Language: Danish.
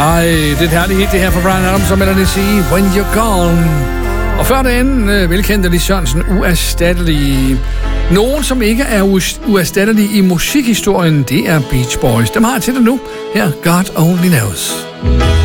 Ej, det er et herligt hit, det her fra Bryan Adams og Melanie C. When You're Gone. Og før den velkendte Lis Sørensen, Uerstattelig. Nogen, som ikke er uerstattelige i musikhistorien, det er Beach Boys. Dem har jeg til dig nu. Her, God Only Knows.